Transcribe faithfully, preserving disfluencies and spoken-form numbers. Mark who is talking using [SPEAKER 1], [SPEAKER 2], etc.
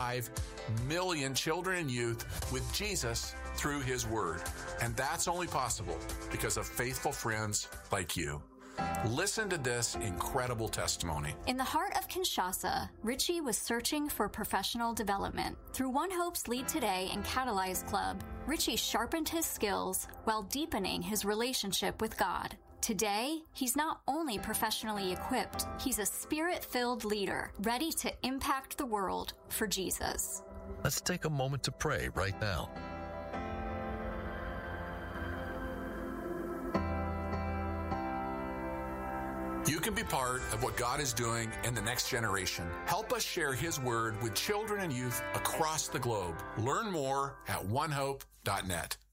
[SPEAKER 1] five million children and youth with Jesus through his word. And that's only possible because of faithful friends like you. Listen to this incredible testimony.
[SPEAKER 2] In the heart of Kinshasa, Richie was searching for professional development. Through One Hope's Lead Today and Catalyze Club, Richie sharpened his skills while deepening his relationship with God. Today, he's not only professionally equipped, he's a spirit-filled leader, ready to impact the world for Jesus.
[SPEAKER 3] Let's take a moment to pray right now.
[SPEAKER 1] You can be part of what God is doing in the next generation. Help us share his word with children and youth across the globe. Learn more at one hope dot net.